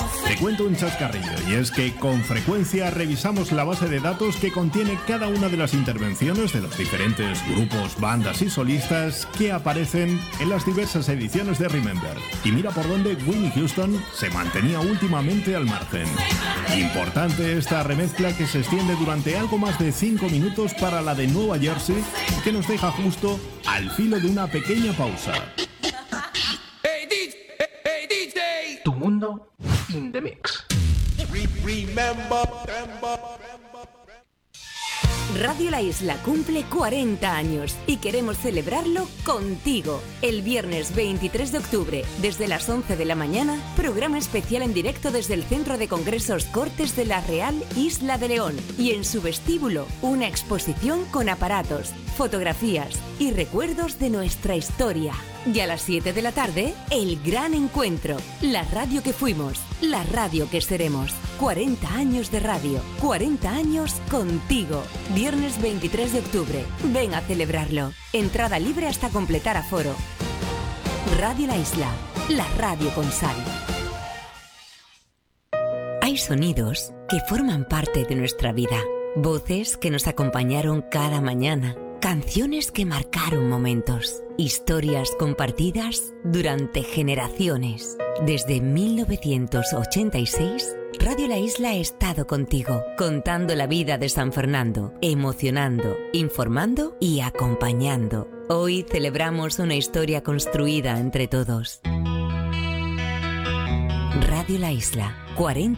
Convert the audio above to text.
Te cuento un chascarrillo, y es que con frecuencia revisamos la base de datos que contiene cada una de las intervenciones de los diferentes grupos, bandas y solistas que aparecen en las diversas ediciones de Remember. Y mira por dónde Whitney Houston se mantenía últimamente al margen. Importante esta remezcla que se extiende durante algo más de 5 minutos para la de Nueva Jersey, que nos deja justo al filo de una pequeña pausa. Tu mundo in the mix. Radio La Isla cumple 40 años y queremos celebrarlo contigo. El viernes 23 de octubre, desde las 11 de la mañana, programa especial en directo desde el Centro de Congresos Cortes de la Real Isla de León. Y en su vestíbulo, una exposición con aparatos, fotografías y recuerdos de nuestra historia. Y a las 7 de la tarde, el gran encuentro. La radio que fuimos, la radio que seremos. 40 años de radio, 40 años contigo. Viernes 23 de octubre. Ven a celebrarlo. Entrada libre hasta completar aforo. Radio La Isla, la radio con sal. Hay sonidos que forman parte de nuestra vida. Voces que nos acompañaron cada mañana. Canciones que marcaron momentos, historias compartidas durante generaciones. Desde 1986, Radio La Isla ha estado contigo, contando la vida de San Fernando, emocionando, informando y acompañando. Hoy celebramos una historia construida entre todos. Radio La Isla, 40